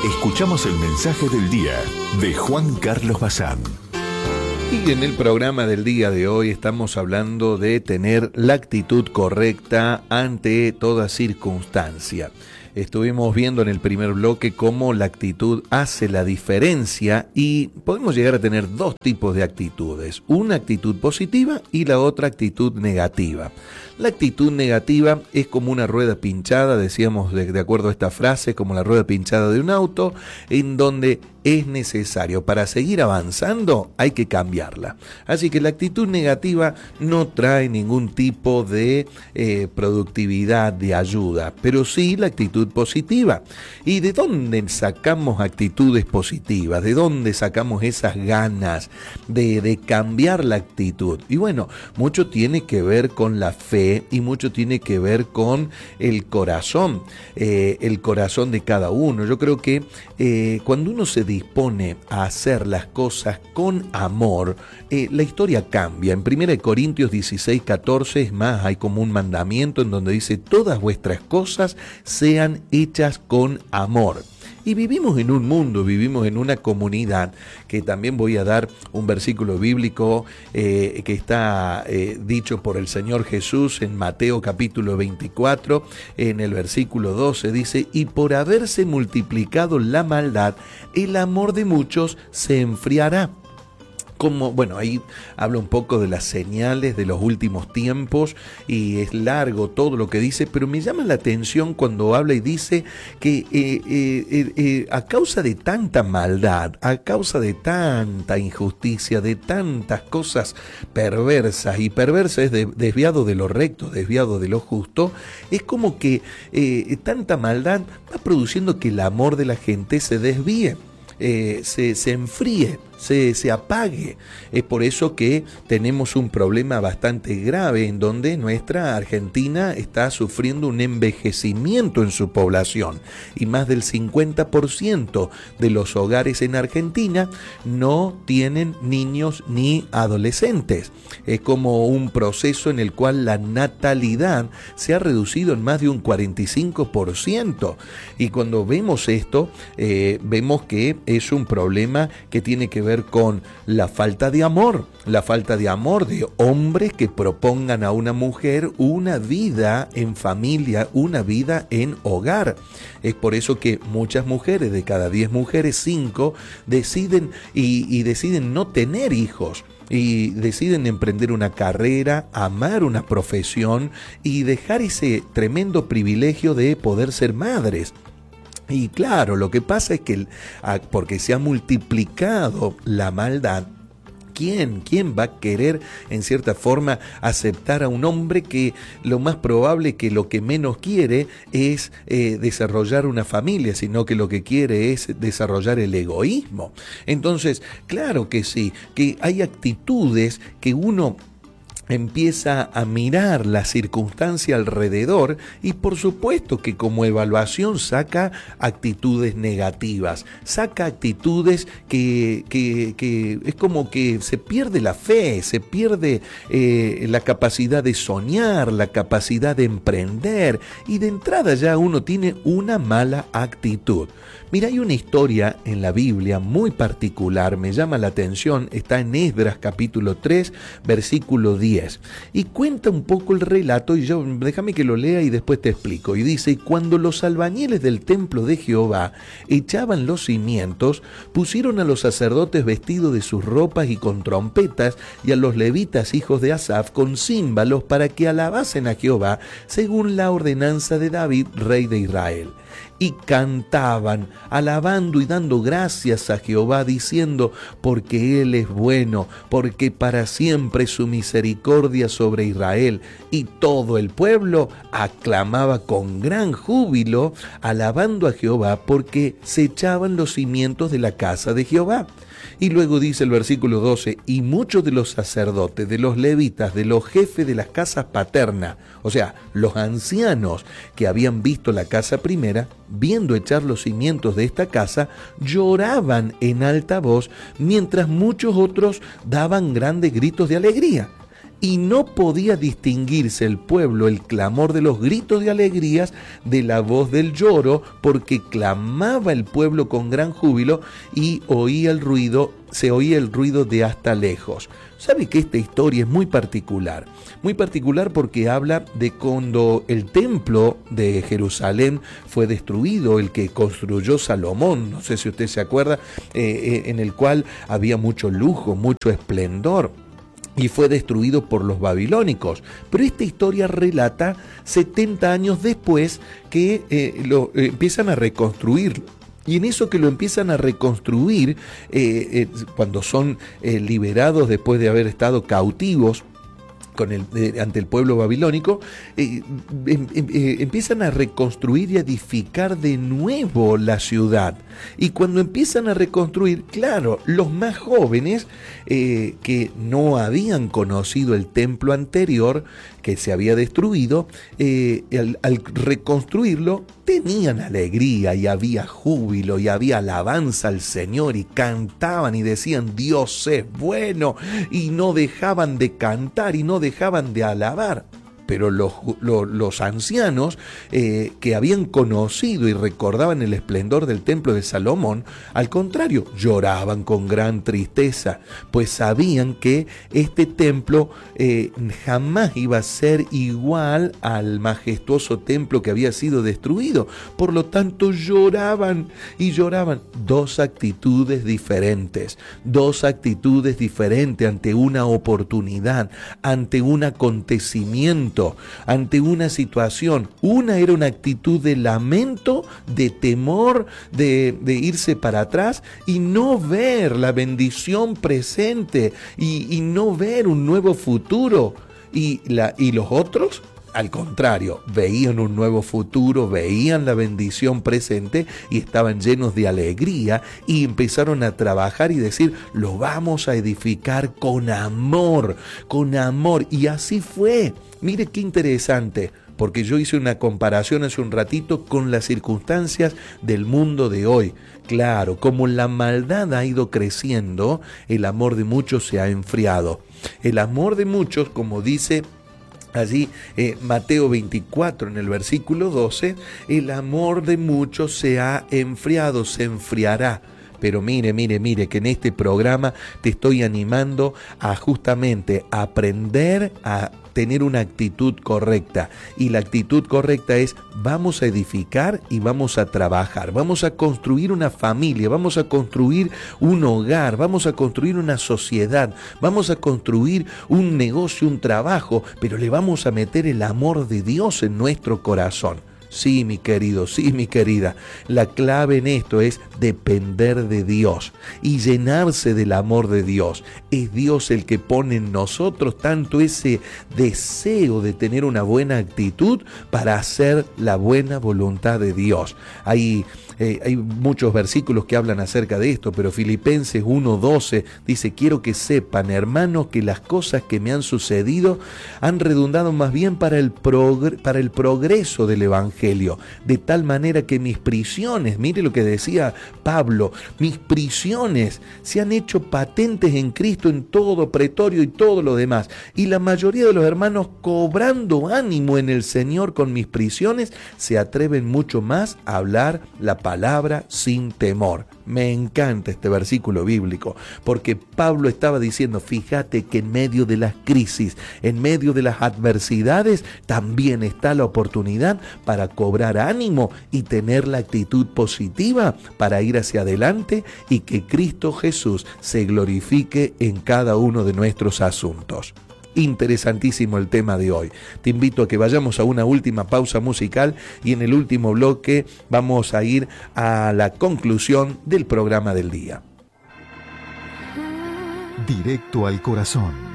Escuchamos el mensaje del día de Juan Carlos Bazán. Y en el programa del día de hoy estamos hablando de tener la actitud correcta ante toda circunstancia. Estuvimos viendo en el primer bloque cómo la actitud hace la diferencia y podemos llegar a tener dos tipos de actitudes, una actitud positiva y la otra actitud negativa. La actitud negativa es como una rueda pinchada, decíamos de acuerdo a esta frase, como la rueda pinchada de un auto, en donde es necesario para seguir avanzando, hay que cambiarla. Así que la actitud negativa no trae ningún tipo de productividad, de ayuda, pero sí la actitud positiva. ¿Y de dónde sacamos actitudes positivas? ¿De dónde sacamos esas ganas de cambiar la actitud? Y bueno, mucho tiene que ver con la fe y mucho tiene que ver con el corazón de cada uno. Yo creo que cuando uno se dispone a hacer las cosas con amor, la historia cambia. En 1 Corintios 16:14 es más, hay como un mandamiento en donde dice: todas vuestras cosas sean hechas con amor. Y vivimos en un mundo, vivimos en una comunidad, que también voy a dar un versículo bíblico que está dicho por el Señor Jesús en Mateo capítulo 24, en el versículo 12, dice: y por haberse multiplicado la maldad, el amor de muchos se enfriará. Bueno, ahí habla un poco de las señales de los últimos tiempos y es largo todo lo que dice, pero me llama la atención cuando habla y dice que a causa de tanta maldad, a causa de tanta injusticia, de tantas cosas perversas, y perversa es desviado de lo recto, desviado de lo justo, es como que tanta maldad va produciendo que el amor de la gente se desvíe, se enfríe, se apague. Es por eso que tenemos un problema bastante grave en donde nuestra Argentina está sufriendo un envejecimiento en su población y más del 50% de los hogares en Argentina no tienen niños ni adolescentes. Es como un proceso en el cual la natalidad se ha reducido en más de un 45%, y cuando vemos esto vemos que es un problema que tiene que ver con la falta de amor de hombres que propongan a una mujer una vida en familia, una vida en hogar. Es por eso que muchas mujeres, de cada 10 mujeres, 5 deciden deciden no tener hijos. Y deciden emprender una carrera, amar una profesión y dejar ese tremendo privilegio de poder ser madres. Y claro, lo que pasa es que porque se ha multiplicado la maldad, ¿quién va a querer en cierta forma aceptar a un hombre que lo más probable que lo que menos quiere es desarrollar una familia, sino que lo que quiere es desarrollar el egoísmo? Entonces, claro que sí, que hay actitudes que uno empieza a mirar la circunstancia alrededor y por supuesto que como evaluación saca actitudes negativas, saca actitudes que es como que se pierde la fe, se pierde la capacidad de soñar, la capacidad de emprender, y de entrada ya uno tiene una mala actitud. Mira, hay una historia en la Biblia muy particular, me llama la atención, está en Esdras capítulo 3, versículo 10, y cuenta un poco el relato, y déjame que lo lea y después te explico. Y dice: cuando los albañiles del templo de Jehová echaban los cimientos, pusieron a los sacerdotes vestidos de sus ropas y con trompetas, y a los levitas hijos de Asaf con címbalos, para que alabasen a Jehová según la ordenanza de David, rey de Israel. Y cantaban, alabando y dando gracias a Jehová, diciendo: porque Él es bueno, porque para siempre su misericordia sobre Israel. Y todo el pueblo aclamaba con gran júbilo, alabando a Jehová, porque se echaban los cimientos de la casa de Jehová. Y luego dice el versículo 12: y muchos de los sacerdotes, de los levitas, de los jefes de las casas paternas, o sea, los ancianos que habían visto la casa primera, viendo echar los cimientos de esta casa, lloraban en alta voz, mientras muchos otros daban grandes gritos de alegría. y no podía distinguirse el pueblo, el clamor de los gritos de alegrías de la voz del lloro, porque clamaba el pueblo con gran júbilo y se oía el ruido de hasta lejos. ¿Sabe que esta historia es muy particular? Muy particular porque habla de cuando el templo de Jerusalén fue destruido, el que construyó Salomón, no sé si usted se acuerda, en el cual había mucho lujo, mucho esplendor, y fue destruido por los babilónicos. Pero esta historia relata 70 años después que lo empiezan a reconstruir. Y en eso que lo empiezan a reconstruir, cuando son liberados después de haber estado cautivos ante el pueblo babilónico, empiezan a reconstruir y a edificar de nuevo la ciudad. Y cuando empiezan a reconstruir, claro, los más jóvenes que no habían conocido el templo anterior que se había destruido, al reconstruirlo tenían alegría y había júbilo y había alabanza al Señor y cantaban y decían Dios es bueno, y no dejaban de cantar y no dejaban de alabar. Pero los ancianos que habían conocido y recordaban el esplendor del templo de Salomón, al contrario, lloraban con gran tristeza, pues sabían que este templo jamás iba a ser igual al majestuoso templo que había sido destruido. Por lo tanto, lloraban y lloraban. Dos actitudes diferentes ante una oportunidad, ante un acontecimiento, ante una situación. Una era una actitud de lamento, de temor, de irse para atrás y no ver la bendición presente y no ver un nuevo futuro. Y los otros, al contrario, veían un nuevo futuro, veían la bendición presente y estaban llenos de alegría y empezaron a trabajar y decir, lo vamos a edificar con amor. Y así fue. Mire qué interesante, porque yo hice una comparación hace un ratito con las circunstancias del mundo de hoy. Claro, como la maldad ha ido creciendo, el amor de muchos se ha enfriado. El amor de muchos, como dice allí Mateo 24 en el versículo 12, el amor de muchos se ha enfriado, se enfriará. Pero mire, que en este programa te estoy animando a justamente aprender a tener una actitud correcta. Y la actitud correcta es, vamos a edificar y vamos a trabajar. Vamos a construir una familia, vamos a construir un hogar, vamos a construir una sociedad, vamos a construir un negocio, un trabajo, pero le vamos a meter el amor de Dios en nuestro corazón. Sí, mi querido, sí, mi querida, la clave en esto es depender de Dios y llenarse del amor de Dios. Es Dios el que pone en nosotros tanto ese deseo de tener una buena actitud para hacer la buena voluntad de Dios. Hay muchos versículos que hablan acerca de esto, pero Filipenses 1:12 dice, quiero que sepan, hermanos, que las cosas que me han sucedido han redundado más bien para el progreso del Evangelio, de tal manera que mis prisiones, mire lo que decía Pablo, mis prisiones se han hecho patentes en Cristo en todo pretorio y todo lo demás, y la mayoría de los hermanos, cobrando ánimo en el Señor con mis prisiones, se atreven mucho más a hablar la palabra sin temor. Me encanta este versículo bíblico, porque Pablo estaba diciendo, fíjate que en medio de las crisis, en medio de las adversidades, también está la oportunidad para cobrar ánimo y tener la actitud positiva para ir hacia adelante y que Cristo Jesús se glorifique en cada uno de nuestros asuntos. Interesantísimo el tema de hoy. Te invito a que vayamos a una última pausa musical y en el último bloque vamos a ir a la conclusión del programa del día. Directo al corazón.